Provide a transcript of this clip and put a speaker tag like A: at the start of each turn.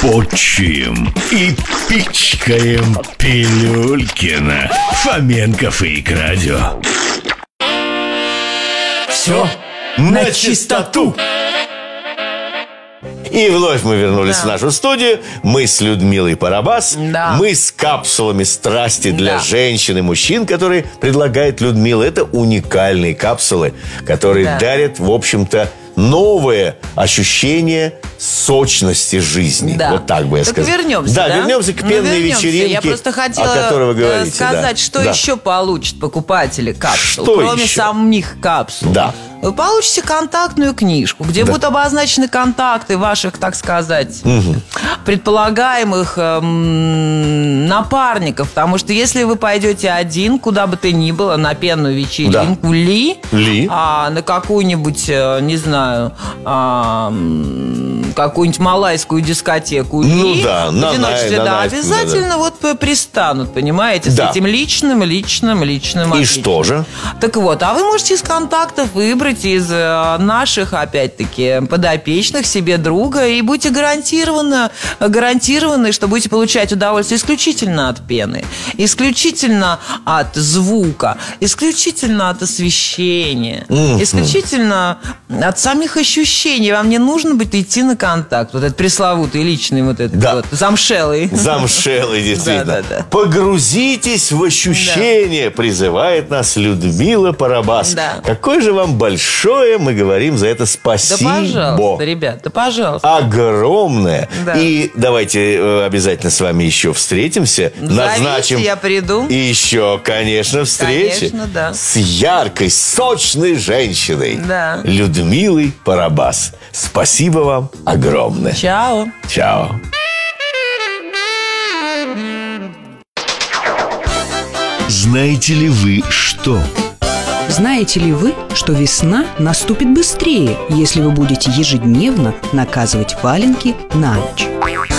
A: Почуем и пичкаем Пилюлькина, Фоменко Фейк Радио.
B: Все на чистоту.
C: И вновь мы вернулись в нашу студию. Мы с Людмилой Парабас. Мы с капсулами страсти для женщин и мужчин, которые предлагает Людмила. Это уникальные капсулы, которые дарят, в общем-то, новое ощущение сочности жизни. Вот так бы я сказал.
D: Вернемся,
C: вернемся к пенной вечеринке,
D: я просто хотела
C: о которой вы говорите.
D: сказать, что еще получат покупатели капсул,
C: что
D: кроме
C: еще?
D: самих капсул. Вы получите контактную книжку, где будут обозначены контакты ваших, так сказать, предполагаемых напарников. Потому что если вы пойдете один, куда бы то ни было, на пенную вечеринку на какую-нибудь, не знаю, какую-нибудь малайскую дискотеку в одиночестве, обязательно пристанут, понимаете, с этим личным.
C: И что же?
D: Так вот, а вы можете из контактов выбрать из наших, опять-таки, подопечных себе друга, и будете гарантированы, что будете получать удовольствие исключительно от пены, исключительно от звука, исключительно от освещения, исключительно от самих ощущений. Вам не нужно будет идти на контакт. Вот этот пресловутый личный замшелый.
C: Замшелый, действительно. Погрузитесь в ощущения, призывает нас Людмила Парабас. Какое же вам большое, мы говорим за это спасибо.
D: Да пожалуйста, ребят, да пожалуйста.
C: Огромное. И давайте обязательно с вами еще встретимся. Назначим.
D: Я приду.
C: И еще, конечно, встречи.
D: Конечно,
C: с яркой, сочной женщиной. Людмилой Парабас. Спасибо вам огромное.
D: Чао.
C: Чао.
A: Знаете ли вы что?
E: Знаете ли вы, что весна наступит быстрее, если вы будете ежедневно наказывать валенки на ночь?